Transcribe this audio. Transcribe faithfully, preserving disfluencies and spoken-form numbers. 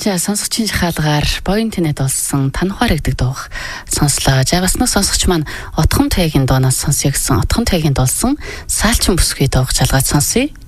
За сонсогчийн хаалгаар боён тэнэд болсон танхаар гэдэг дуух сонслоо. За бас нэг сонсогч маань Отхон Тайгийн дуунаас сонсё гэсэн Отхон Тайгийн дуулсан Саалчин бүсгүй дуух жалгаад сонсъё.